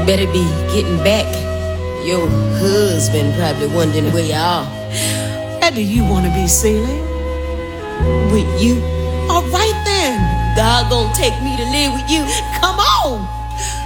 better be getting back. Your husband probably wondering where you are. Where do you want to be, Celie? With you. All right then. God gonna take me to live with you. Come